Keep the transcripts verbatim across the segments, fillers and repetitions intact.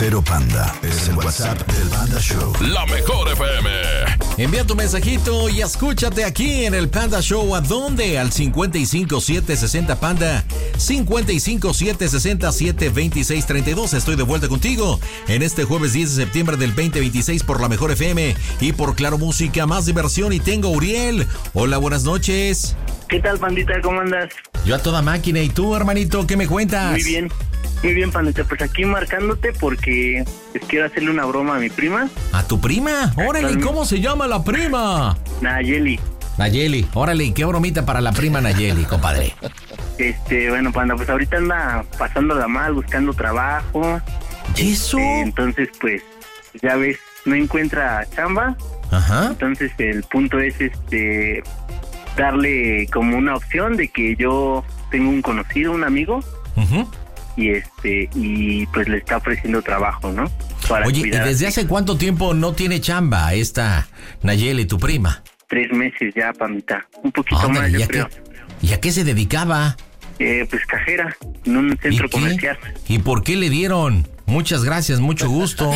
Cero Panda. Es el WhatsApp del Panda Show. La mejor F M. Envía tu mensajito y escúchate aquí en el Panda Show. ¿A dónde? Al cincuenta y cinco siete sesenta Panda. cincuenta y cinco siete sesenta siete veintiséis treinta y dos. Estoy de vuelta contigo en este jueves diez de septiembre del veinte veintiséis por la mejor F M y por Claro Música, más diversión. Y tengo a Uriel. Hola, buenas noches. ¿Qué tal, pandita? ¿Cómo andas? Yo a toda máquina. ¿Y tú, hermanito? ¿Qué me cuentas? Muy bien. Muy bien, pandita. Pues aquí marcándote porque pues, quiero hacerle una broma a mi prima. ¿A tu prima? Órale, ¿cómo se llama la prima? Nayeli. Nayeli, órale, qué bromita para la prima Nayeli, compadre. Este, bueno, panda, pues ahorita anda pasándola mal, buscando trabajo. ¿Y eso? Este, entonces, pues, ya ves, no encuentra chamba. Ajá. Entonces, el punto es, este, darle como una opción de que yo tengo un conocido, un amigo. Uh-huh. Y este, y pues le está ofreciendo trabajo, ¿no? Para Oye, ¿y desde hace cuánto tiempo no tiene chamba esta Nayeli, tu prima? Tres meses ya, pandita. Un poquito Ándale, más, yo ¿y a creo. qué- ¿Y a qué se dedicaba? Eh, pues cajera, en un centro ¿Y qué? comercial. ¿Y por qué le dieron? Muchas gracias, mucho gusto.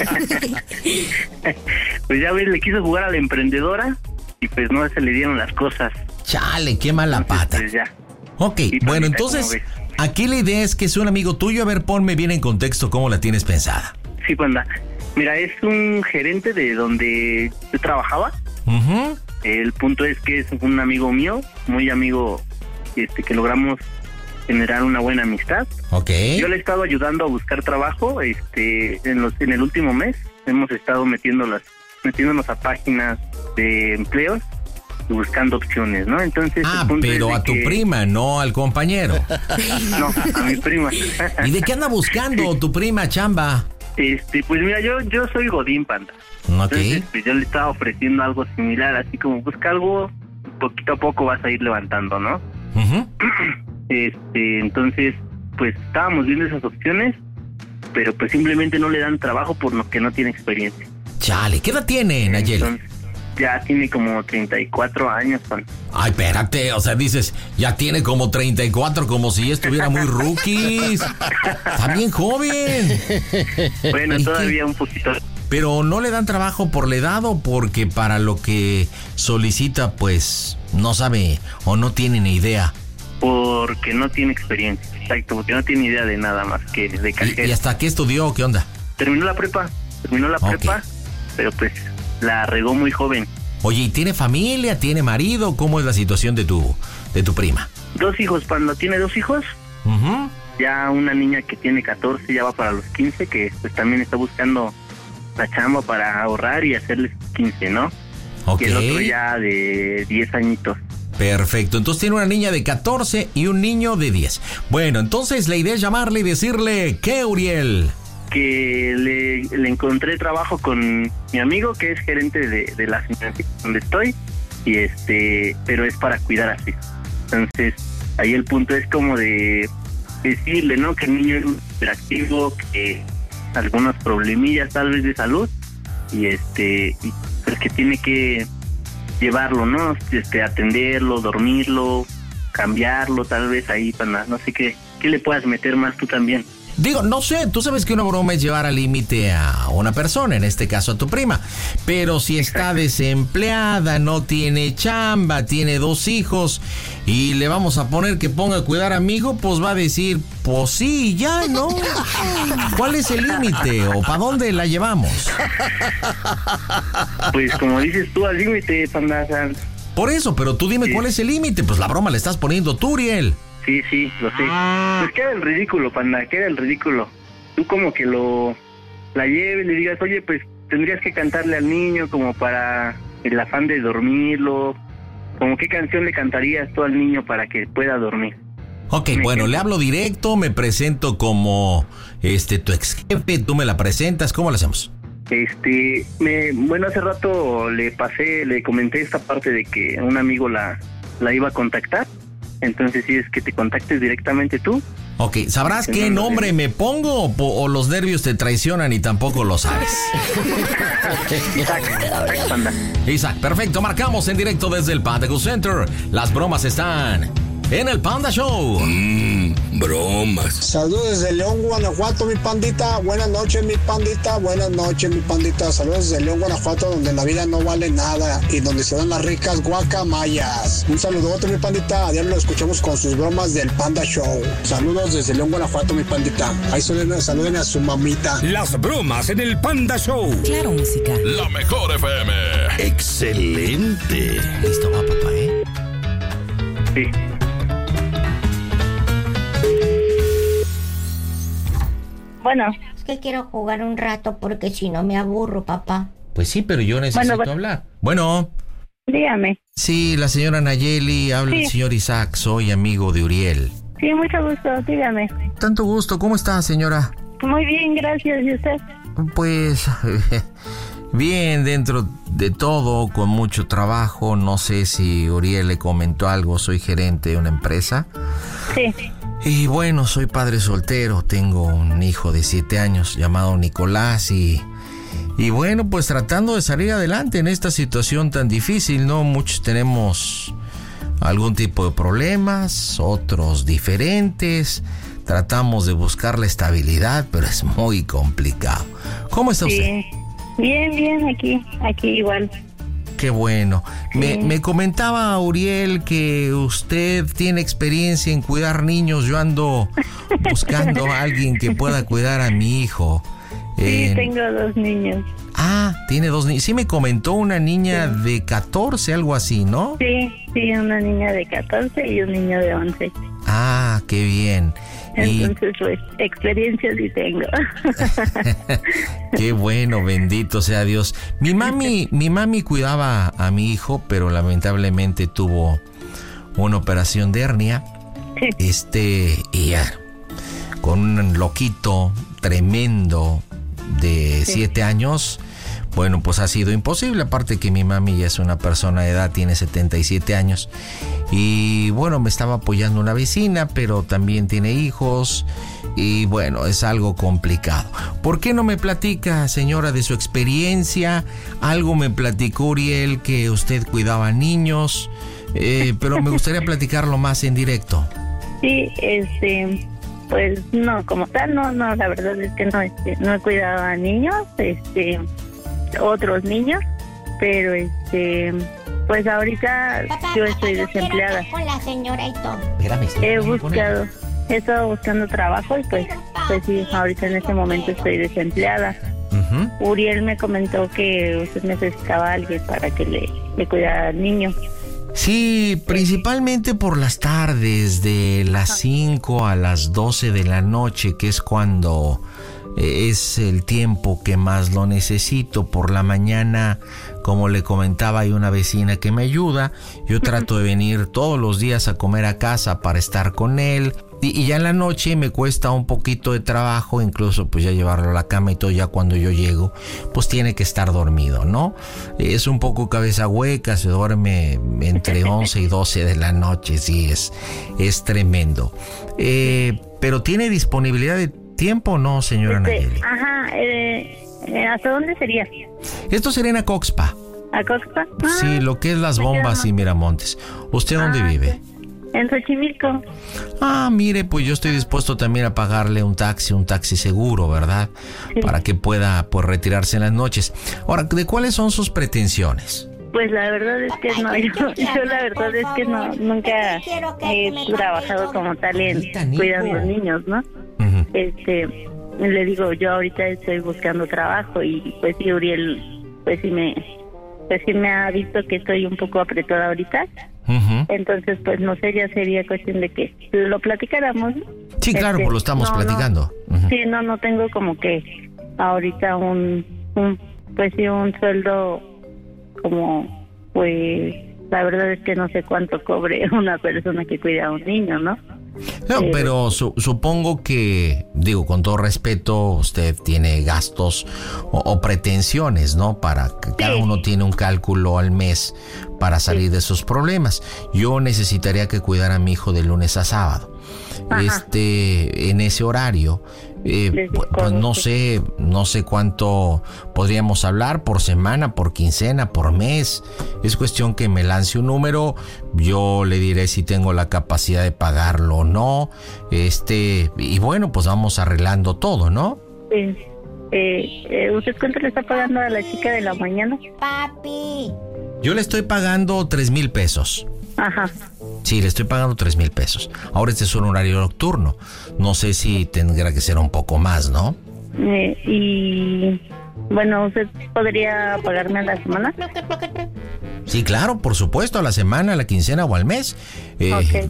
Pues ya ves, le quiso jugar a la emprendedora y pues no se le dieron las cosas. Chale, qué mala Entonces, pata. pues ya. Ok, Sí, bueno, pandita, ¿cómo entonces, ves? aquí la idea es que es un amigo tuyo. A ver, ponme bien en contexto cómo la tienes pensada. Sí, panda. Mira, es un gerente de donde yo trabajaba. Ujú. El punto es que es un amigo mío, muy amigo, este, que logramos generar una buena amistad. Ok. Yo le he estado ayudando a buscar trabajo, este, en los, en el último mes hemos estado metiéndolas, metiéndonos a páginas de empleos y buscando opciones, ¿no? Entonces, Ah, el punto es pero de a tu que- prima, no al compañero. No, a mi prima. ¿Y de qué anda buscando tu prima, chamba? Este, pues mira, yo, yo soy Godín, panda. Ok. Entonces, pues yo le estaba ofreciendo algo similar, así como busca algo, poquito a poco vas a ir levantando, ¿no? Ujú. Este, entonces, pues estábamos viendo esas opciones, pero pues simplemente no le dan trabajo por lo que no tiene experiencia. Chale, ¿qué edad tiene Nayeli? Entonces, ya tiene como treinta y cuatro años, pan. Ay, espérate, o sea, dices, ya tiene como treinta y cuatro, como si ya estuviera muy rookies. Está bien joven. Bueno, ¿Y todavía qué? un poquito. Pero no le dan trabajo por la edad o porque para lo que solicita, pues, no sabe o no tiene ni idea. Porque no tiene experiencia, exacto, porque no tiene idea de nada más que de ¿Y, cajera. y hasta qué estudió? ¿Qué onda? Terminó la prepa, terminó la Ok. prepa, pero pues la regó muy joven. Oye, ¿y tiene familia? ¿Tiene marido? ¿Cómo es la situación de tu, de tu prima? Dos hijos, Panda, tiene dos hijos. Ujú. Ya una niña que tiene catorce, ya va para los quince, que pues también está buscando la chamba para ahorrar y hacerles quince, ¿no? Ok. Y el otro ya de diez añitos. Perfecto, entonces tiene una niña de catorce y un niño de diez. Bueno, entonces la idea es llamarle y decirle, ¿qué, Uriel? Que le, le encontré trabajo con mi amigo, que es gerente de, de la financiera donde estoy, y este, pero es para cuidar a sus hijos. Entonces, ahí el punto es como de decirle, ¿no? Que el niño es hiperactivo, que algunos problemillas tal vez de salud, y este, y pues que tiene que llevarlo, ¿no? Este, atenderlo, dormirlo, cambiarlo, tal vez ahí para, no sé qué, qué le puedas meter más tú también. Digo, no sé, tú sabes que una broma es llevar al límite a una persona, en este caso a tu prima. Pero si está desempleada, no tiene chamba, tiene dos hijos y le vamos a poner que ponga a cuidar a amigo, pues va a decir, pues sí, ya, ¿no? ¿Cuál es el límite o para dónde la llevamos? Pues como dices tú, al límite, panda. O sea, Por eso, pero tú dime Sí. cuál es el límite. Pues la broma le estás poniendo tú, Uriel. sí, sí, lo sé. Pues queda el ridículo, panda, queda el ridículo. Tú como que lo la lleves y le digas, oye, pues tendrías que cantarle al niño como para el afán de dormirlo. Como qué canción le cantarías tú al niño para que pueda dormir. Ok, Un bueno, ejemplo. le hablo directo, me presento como este tu ex jefe, tú me la presentas, ¿cómo lo hacemos? Este, me, bueno, hace rato le pasé, le comenté esta parte de que un amigo la, la iba a contactar. Entonces, si es que te contactes directamente tú. Ok, ¿sabrás Sí, qué no, no, nombre sí. me pongo o, o los nervios te traicionan y tampoco lo sabes? Isaac, Isaac, panda. Isaac, perfecto, marcamos en directo desde el Panda Center. Las bromas están en el Panda Show. Mmm, bromas. Saludos desde León, Guanajuato, mi pandita. Buenas noches, mi pandita. Buenas noches, mi pandita. Saludos desde León, Guanajuato, donde la vida no vale nada y donde se dan las ricas guacamayas. Un saludote, mi pandita. A diario lo escuchamos con sus bromas del Panda Show. Saludos desde León, Guanajuato, mi pandita. Ahí saluden, saluden a su mamita. Las bromas en el Panda Show. Claro, música. La mejor F M. Excelente. Listo va, papá, ¿eh? Sí. Bueno. Es que quiero jugar un rato porque si no me aburro, papá. Pues sí, pero yo necesito Bueno, hablar. Bueno. Dígame. Sí, la señora Nayeli, habla Sí. el señor Isaac, soy amigo de Uriel. Sí, mucho gusto, dígame. Tanto gusto, ¿cómo está, señora? Muy bien, gracias. ¿Y usted? Pues bien, dentro de todo, con mucho trabajo. No sé si Uriel le comentó algo, soy gerente de una empresa. Sí. Y bueno, soy padre soltero, tengo un hijo de siete años llamado Nicolás y... Y bueno, pues tratando de salir adelante en esta situación tan difícil, ¿no? Muchos tenemos algún tipo de problemas, otros diferentes. Tratamos de buscar la estabilidad, pero es muy complicado. ¿Cómo está usted? Sí. Bien, bien, aquí, aquí igual. Qué bueno. Me, Sí. me comentaba Uriel que usted tiene experiencia en cuidar niños. Yo ando buscando a alguien que pueda cuidar a mi hijo. Sí, En- tengo dos niños. Ah, tiene dos niños. Sí me comentó una niña de catorce, algo así, ¿no? Sí, sí, una niña de catorce y un niño de once. Ah, qué bien. Y Entonces, pues, experiencia sí tengo. qué bueno, bendito sea Dios. Mi mami, mi mami cuidaba a mi hijo, pero lamentablemente tuvo una operación de hernia. Sí. Este, y ya, con un loquito tremendo de siete años, bueno, pues ha sido imposible. Aparte que mi mami ya es una persona de edad, tiene setenta y siete años. Y bueno, me estaba apoyando una vecina, pero también tiene hijos. Y bueno, es algo complicado. ¿Por qué no me platica, señora, de su experiencia? Algo me platicó Uriel que usted cuidaba niños, eh, pero me gustaría platicarlo más en directo. Sí, este, pues no, como tal, no, no, la verdad es que no, este, no he cuidado a niños, este, otros niños, pero este, pues ahorita Papá, yo papá, estoy quiero desempleada. hablar con la señora y todo. Espérame, estoy He hablando con ella. buscado, he estado buscando trabajo y pues, pues sí, ahorita en este momento estoy desempleada. Ujú. Uriel me comentó que usted necesitaba a alguien para que le, le cuidara al niño. Sí, principalmente por las tardes, de las cinco a las doce de la noche, que es cuando eh, es el tiempo que más lo necesito. Por la mañana, como le comentaba, hay una vecina que me ayuda. Yo trato de venir todos los días a comer a casa para estar con él. Y, y ya en la noche me cuesta un poquito de trabajo, incluso pues ya llevarlo a la cama y todo. Ya cuando yo llego, pues tiene que estar dormido, ¿no? Es un poco cabeza hueca, se duerme entre once y doce de la noche, sí, es, es tremendo. Eh, pero ¿tiene disponibilidad de tiempo o no, señora Este, Nayeli? ajá, eh, eh, ¿hasta dónde sería? Esto sería en Acoxpa. ¿A Coxpa? Ah, Sí, lo que es Las me queda Bombas más. y Miramontes. ¿Usted dónde Ah, vive? En Xochimilco. Ah, mire, pues yo estoy dispuesto también a pagarle un taxi, un taxi seguro, ¿verdad? Sí. Para que pueda, pues, retirarse en las noches. Ahora, ¿de cuáles son sus pretensiones? Pues la verdad es que no, yo, yo la verdad es que no, nunca he trabajado como tal en cuidando niños, ¿no? Ujú. Este, le digo, yo ahorita estoy buscando trabajo y pues sí, Uriel, pues sí me, pues sí me ha visto que estoy un poco apretada ahorita. Ujú. Entonces, pues no sé, ya sería cuestión de que lo platicáramos, ¿no? Sí, claro, Este, pues lo estamos no, no. platicando. Ujú. Sí, no, no tengo como que ahorita un, un pues sí, un sueldo como, pues, la verdad es que no sé cuánto cobre una persona que cuida a un niño, ¿no? No, Eh, pero su- supongo que, digo, con todo respeto, usted tiene gastos o, o pretensiones, ¿no? Para que cada Sí. uno tiene un cálculo al mes para salir de sus problemas. Yo necesitaría que cuidara a mi hijo de lunes a sábado. Ajá. Este, en ese horario, Eh, pues, pues no sé, no sé cuánto podríamos hablar por semana, por quincena, por mes. Es cuestión que me lance un número, yo le diré si tengo la capacidad de pagarlo o no. Este, y bueno, pues vamos arreglando todo, ¿no? Sí. Eh, eh, ¿Usted cuánto le está pagando a la chica de la mañana? Papi. Yo le estoy pagando tres mil pesos. Ajá. Sí, le estoy pagando tres mil pesos. Ahora este es un horario nocturno. No sé si tendrá que ser un poco más, ¿no? Eh, y bueno, ¿usted podría pagarme a la semana? Sí, claro, por supuesto, a la semana, a la quincena o al mes. Eh, okay.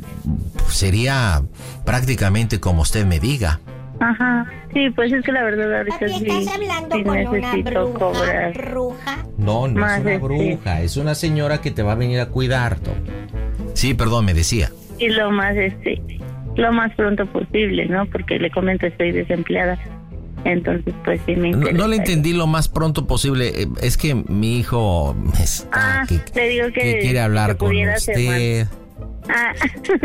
Sería prácticamente como usted me diga. Ajá, sí, pues es que la verdad ahorita Papi, sí, ¿estás hablando sí con necesito una bruja? cobrar. ¿Bruja? No, no Más es una este- bruja, es una señora que te va a venir a cuidar. Tom. Sí, perdón, me decía. Y lo más, este, lo más pronto posible, ¿no? Porque le comento, estoy desempleada. Entonces, pues sí me No, interesa. no le entendí lo más pronto posible. Eh, Es que mi hijo está Ah, que, le digo que, que quiere hablar que con pudiera ser usted. más. Ah.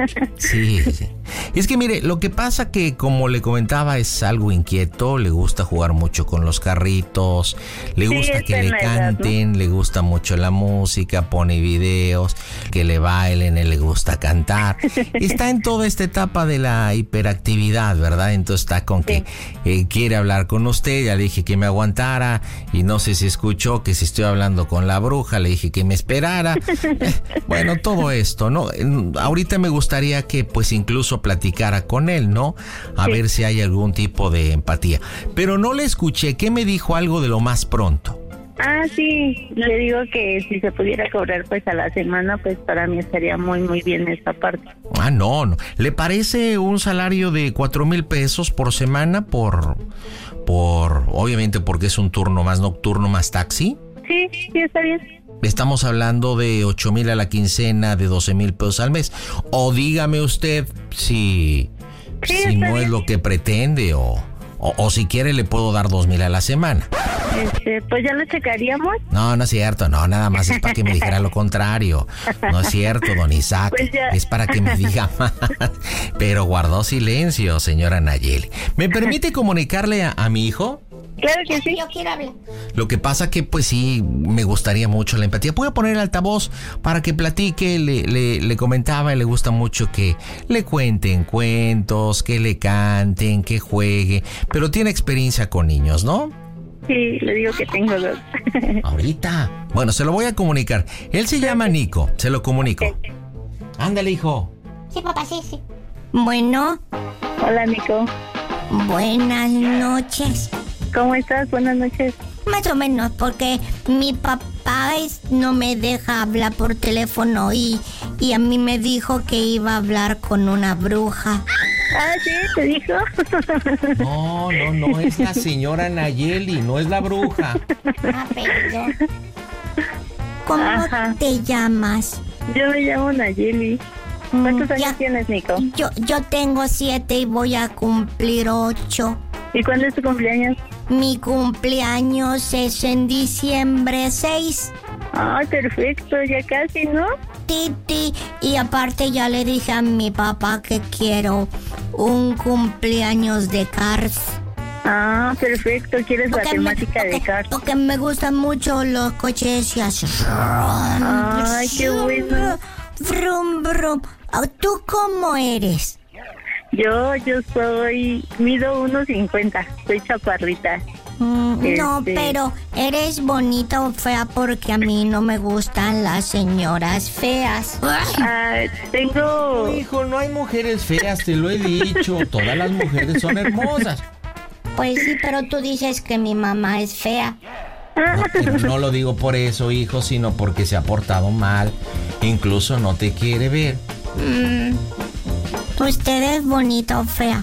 Sí, sí. Es que mire, lo que pasa que como le comentaba es algo inquieto, le gusta jugar mucho con los carritos, le Sí, gusta está que en le la edad, canten, le gusta mucho la música, pone videos, que le bailen, le gusta cantar. Está en toda esta etapa de la hiperactividad, ¿verdad? Entonces está con que eh, quiere hablar con usted, ya le dije que me aguantara y no sé si escuchó que si estoy hablando con la bruja, le dije que me esperara. Bueno, todo esto, ¿no? Ahorita me gustaría que pues incluso platicara con él, ¿no? A Sí. ver si hay algún tipo de empatía. Pero no le escuché, ¿qué me dijo algo de lo más pronto? Ah, sí, le digo que si se pudiera cobrar pues a la semana, pues para mí estaría muy, muy bien esa parte. Ah, no, no. ¿Le parece un salario de cuatro mil pesos por semana por, por, obviamente porque es un turno más nocturno, más taxi? Sí, sí, está bien. Estamos hablando de ocho mil a la quincena, de doce mil pesos al mes. O dígame usted si, Sí, si está no es bien. lo que pretende o, o, o si quiere le puedo dar dos mil a la semana. Este, pues ya lo checaríamos. No, no es cierto, no, nada más es para que me dijera lo contrario. No es cierto, don Isaac, Pues ya. es para que me diga más. Pero guardó silencio, señora Nayeli. ¿Me permite comunicarle a, a mi hijo? Claro que sí. Yo quiero hablar. Lo que pasa que pues sí, me gustaría mucho la empatía. Voy a poner el altavoz para que platique. Le, le, le comentaba y le gusta mucho que le cuenten cuentos, que le canten, que juegue. Pero tiene experiencia con niños, ¿no? Sí, le digo que tengo dos. Ahorita. Bueno, se lo voy a comunicar. Él se llama Nico, se lo comunico. Ándale, hijo. Sí, papá, sí, sí. Bueno, Hola, Nico. buenas noches. ¿Cómo estás? Buenas noches. Más o menos, porque mi papá es- no me deja hablar por teléfono y, y a mí me dijo que iba a hablar con una bruja. Ah, sí, te dijo. No, no, no es la señora Nayeli, no es la bruja. Ah, perdón. ¿Cómo Ajá. te llamas? Yo me llamo Nayeli. ¿Cuántos Mm, años ya. tienes, Nico? Yo, yo tengo siete y voy a cumplir ocho. ¿Y cuándo es tu cumpleaños? Mi cumpleaños es en diciembre seis. Ay, perfecto, ya casi, ¿no? Titi. Y aparte ya le dije a mi papá que quiero un cumpleaños de Cars. Ah, perfecto, ¿quieres la Porque me- temática de porque- Cars? Porque me gustan mucho los coches y así. Ay, qué bueno. Brum, brum. Ah, ¿tú cómo eres? Yo, yo soy, mido uno cincuenta, soy chaparrita. Mm, no, Este- pero ¿eres bonita o fea? Porque a mí no me gustan las señoras feas. Ah, tengo, Hijo, no hay mujeres feas, te lo he dicho. Todas las mujeres son hermosas. Pues sí, pero tú dices que mi mamá es fea. No, pero no lo digo por eso, hijo, sino porque se ha portado mal. Incluso no te quiere ver. Mm, ¿usted es bonita o fea?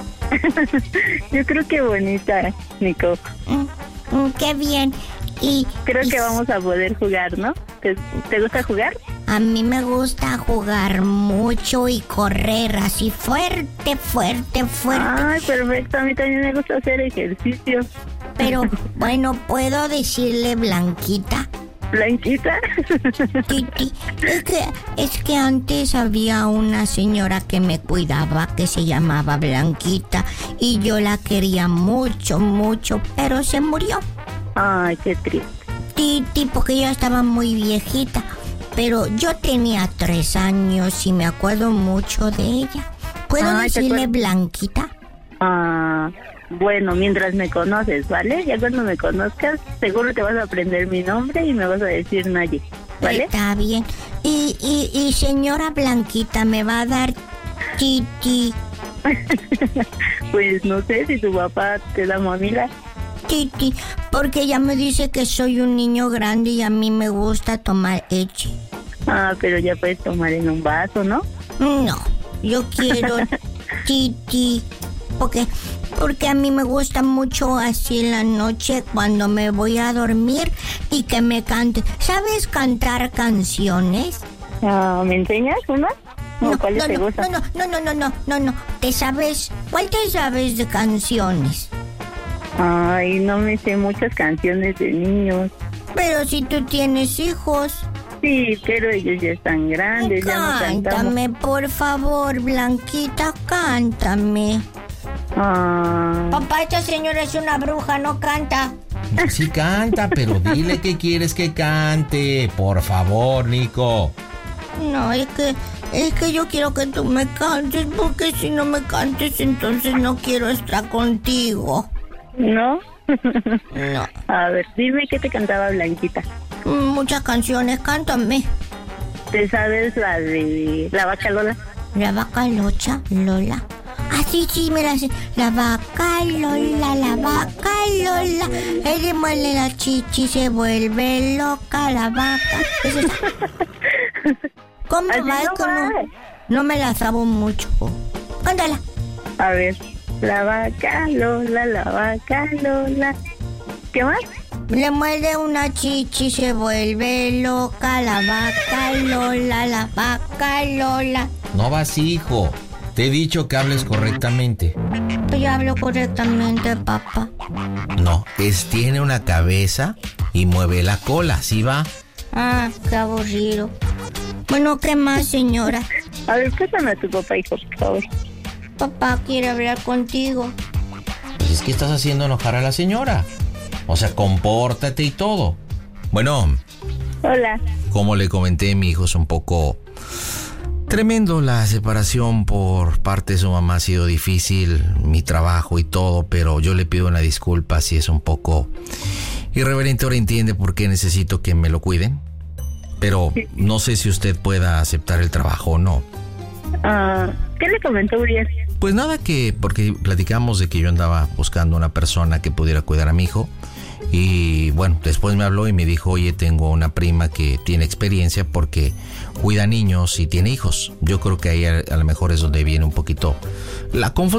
yo creo que bonita, Nico. Mm, mm, qué bien. Y Creo y que vamos a poder jugar, ¿no? ¿Te, te gusta jugar? a mí me gusta jugar mucho y correr así fuerte, fuerte, fuerte. Ay, perfecto, a mí también me gusta hacer ejercicio. Pero bueno, ¿puedo decirle Blanquita? Blanquita. Titi, es que, es que antes había una señora que me cuidaba que se llamaba Blanquita y yo la quería mucho, mucho, pero se murió. Ay, qué triste. Titi, porque ya estaba muy viejita, pero yo tenía tres años y me acuerdo mucho de ella. ¿Puedo Ay, ¿te decirle acuerdas? Blanquita? Ah, bueno, mientras me conoces, ¿vale? Ya cuando me conozcas, seguro te vas a aprender mi nombre y me vas a decir Nayi, ¿vale? Está bien. Y, y, y señora Blanquita, ¿me va a dar Titi? Pues no sé si tu papá te da mamila. Titi, porque ella me dice que soy un niño grande y a mí me gusta tomar leche. Ah, pero ya puedes tomar en un vaso, ¿no? No, yo quiero Titi, porque, porque a mí me gusta mucho así en la noche cuando me voy a dormir y que me cante. ¿Sabes cantar canciones? Ah, ¿me enseñas una? ¿O No, cuáles no, te no, gustan? no, no, no, no, no, no, no. ¿Te sabes? ¿Cuál te sabes de canciones? Ay, no me sé muchas canciones de niños. Pero si tú tienes hijos. Sí, pero ellos ya están grandes, ya no cantamos. Cántame, por favor, Blanquita, cántame. Ah, Papá, esta señora es una bruja, no canta. Sí canta, pero dile que quieres que cante. Por favor, Nico. No, es que, es que yo quiero que tú me cantes, porque si no me cantes, entonces no quiero estar contigo. ¿no? No. A ver, dime qué te cantaba Blanquita. Muchas canciones, cántame. ¿Te sabes la de la vaca Lola? La vaca Locha, Lola. Ah, sí, sí, me la sé. La vaca Lola, la vaca Lola. Él le muele la chichi, se vuelve loca la vaca. ¿Es esa? ¿Cómo Así va? Es no que no, va. no me la sabo mucho. Cántala. A ver, la vaca Lola, la vaca Lola. ¿Qué más? Le muerde una chichi, se vuelve loca la vaca Lola, la vaca Lola. No vas, hijo. Te he dicho que hables correctamente. Yo hablo correctamente, papá. No, es tiene una cabeza y mueve la cola, ¿sí va? Ah, qué aburrido. Bueno, ¿qué más, señora? A ver, pásame a tu papá, hijo, por favor. Papá quiere hablar contigo. Pues es que estás haciendo enojar a la señora. O sea, compórtate y todo. Bueno, Hola. como le comenté, mi hijo es un poco tremendo. La separación por parte de su mamá ha sido difícil, mi trabajo y todo, pero yo le pido una disculpa si es un poco irreverente. Ahora entiende por qué necesito que me lo cuiden, pero no sé si usted pueda aceptar el trabajo o no. Ah, ¿qué le comentó Uriel? Pues nada, que porque platicamos de que yo andaba buscando una persona que pudiera cuidar a mi hijo. Y bueno, después me habló y me dijo, oye, tengo una prima que tiene experiencia porque cuida niños y tiene hijos. Yo creo que ahí a, a lo mejor es donde viene un poquito la confusión.